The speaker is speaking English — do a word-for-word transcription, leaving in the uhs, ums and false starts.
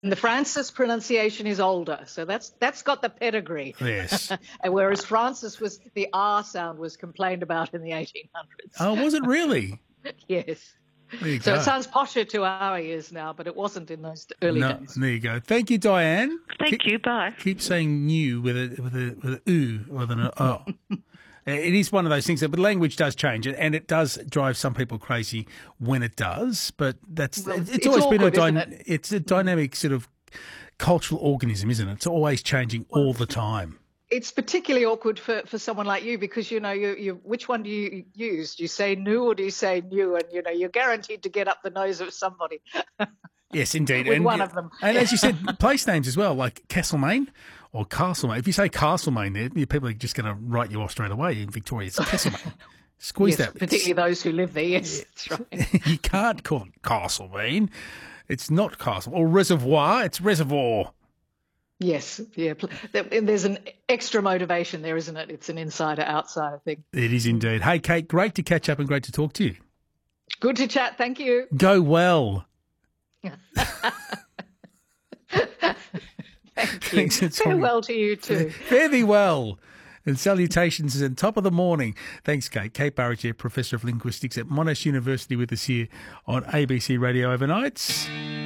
the Francis pronunciation is older, so that's that's got the pedigree. Yes. Whereas Francis was the R sound was complained about in the eighteen hundreds. Oh, was it really? Yes. There you So go. it sounds posher to our ears now, but it wasn't in those early no, days. There you go. Thank you, Diane. Thank keep, you. Bye. Keep saying new with a with a with a oo rather than a o. It is one of those things that, but language does change, and it does drive some people crazy when it does. But that's Well, it's, it's always been a awkward, isn't dy- it? it's a dynamic sort of cultural organism, isn't it? It's always changing all the time. It's particularly awkward for, for someone like you because, you know, you, you which one do you use? Do you say new or do you say new? And, you know, you're guaranteed to get up the nose of somebody. Yes, indeed. With and, one of them. And as you said, place names as well, like Castlemaine or Castlemaine. If you say Castlemaine there, people are just going to write you off straight away in Victoria. It's Castlemaine. Squeeze Yes, that. particularly those who live there. Yes, that's right. You can't call it Castlemaine. It's not Castle. Or Reservoir. It's Reservoir. Yes, yeah. There's an extra motivation there, isn't it? It's an insider-outsider thing. It is indeed. Hey, Kate, great to catch up and great to talk to you. Good to chat. Thank you. Go well. Thank you. Farewell to you too. Fare thee well. And salutations and top of the morning. Thanks, Kate. Kate Burridge, Professor of Linguistics at Monash University with us here on A B C Radio Overnights.